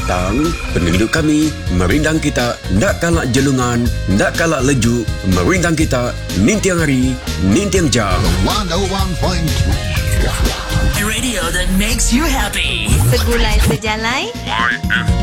datang, penduduk kami merindang kita, nak kalak jelungan, nak kalak lejuk, merindang kita, nintiang hari, nintiang jam. 101.3 Radio that makes you happy. Segulai sejalai.